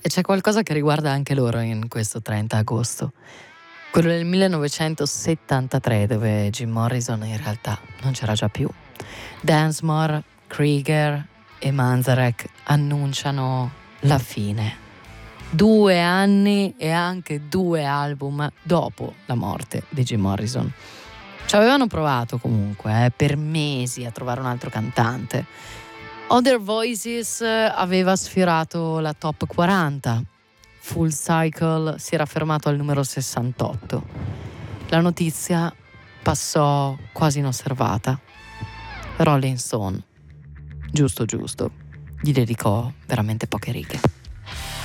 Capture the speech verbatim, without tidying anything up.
E c'è qualcosa che riguarda anche loro in questo trenta agosto. Quello del millenovecentosettantatré, dove Jim Morrison in realtà non c'era già più. Densmore, Krieger e Manzarek annunciano la fine. Due anni e anche due album dopo la morte di Jim Morrison. Ci avevano provato comunque eh, per mesi a trovare un altro cantante. Other Voices aveva sfiorato la top quaranta. Full Cycle si era fermato al numero sessantotto. La notizia passò quasi inosservata. Rolling Stone, giusto giusto, gli dedicò veramente poche righe.